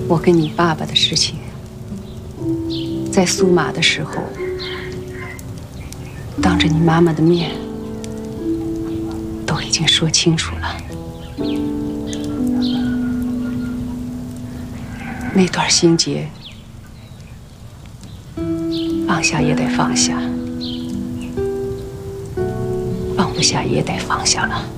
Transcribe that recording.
我跟你爸爸的事情，在苏马的时候，当着你妈妈的面，都已经说清楚了。那段心结，放下也得放下，放不下也得放下了。